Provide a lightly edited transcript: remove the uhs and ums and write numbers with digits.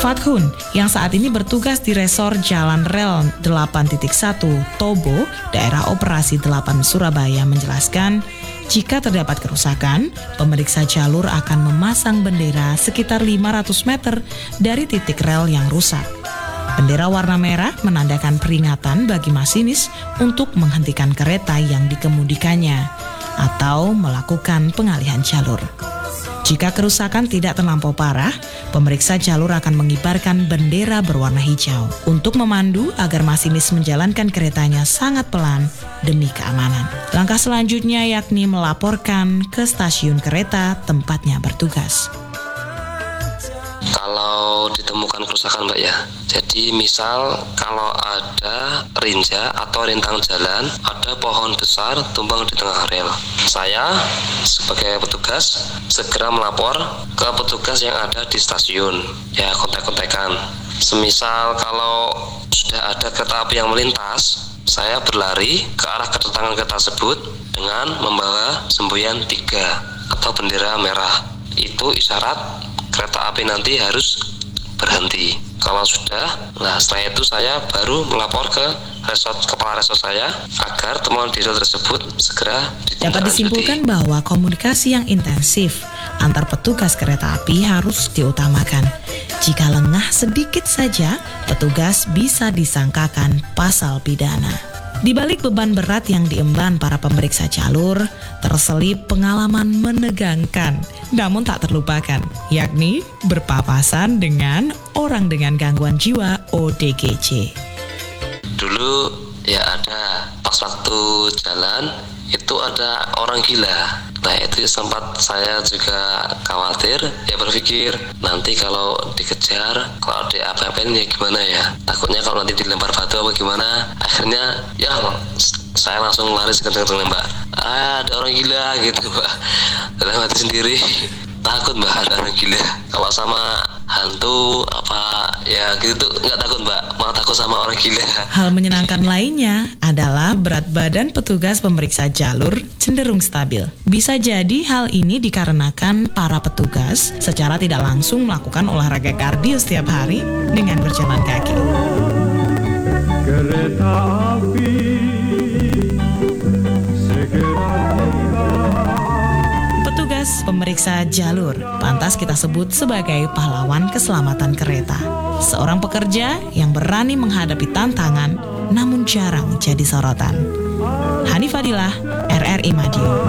Fathun yang saat ini bertugas di Resor Jalan Rel 8.1 Tobo, Daerah Operasi 8 Surabaya menjelaskan, jika terdapat kerusakan, pemeriksa jalur akan memasang bendera sekitar 500 meter dari titik rel yang rusak. Bendera warna merah menandakan peringatan bagi masinis untuk menghentikan kereta yang dikemudikannya atau melakukan pengalihan jalur. Jika kerusakan tidak terlampau parah, pemeriksa jalur akan mengibarkan bendera berwarna hijau untuk memandu agar masinis menjalankan keretanya sangat pelan demi keamanan. Langkah selanjutnya yakni melaporkan ke stasiun kereta tempatnya bertugas. Kalau ditemukan kerusakan Mbak ya, jadi misal kalau ada rinja atau rintang jalan, ada pohon besar tumbang di tengah rel, saya sebagai petugas segera melapor ke petugas yang ada di stasiun, ya kontak-kontakan. Semisal kalau sudah ada kereta api yang melintas, saya berlari ke arah kedatangan kereta tersebut dengan membawa semboyan 3 atau bendera merah. Itu isyarat kereta api nanti harus berhenti. Kalau sudah, setelah itu saya baru melapor ke kepala resort saya agar temuan di rel tersebut segera ditindaklanjuti. Dapat disimpulkan bahwa komunikasi yang intensif antar petugas kereta api harus diutamakan. Jika lengah sedikit saja, petugas bisa disangkakan pasal pidana. Di balik beban berat yang diemban para pemeriksa jalur, terselip pengalaman menegangkan, namun tak terlupakan, yakni berpapasan dengan orang dengan gangguan jiwa ODGJ. Dulu ya ada, pas waktu jalan itu ada orang gila. Nah itu sempat saya juga khawatir, ya berpikir nanti kalau dikejar, kalau apa-apain ya gimana ya. Takutnya kalau nanti dilempar batu apa gimana. Akhirnya ya saya langsung lari sekencang-kencangnya Mbak. Ada orang gila gitu Mbak. Dalam hati sendiri takut Mbak, ada orang gila. Kalau sama hantu apa ya gitu nggak takut Mbak, malah takut sama orang gila. Hal menyenangkan lainnya adalah berat badan petugas pemeriksa jalur cenderung stabil. Bisa jadi hal ini dikarenakan para petugas secara tidak langsung melakukan olahraga kardio setiap hari dengan berjalan kaki. Kereta api segera tiba. Petugas pemeriksa jalur pantas kita sebut sebagai pahlawan keselamatan kereta. Seorang pekerja yang berani menghadapi tantangan namun jarang jadi sorotan. Hani Fadilah, RRI Madiun.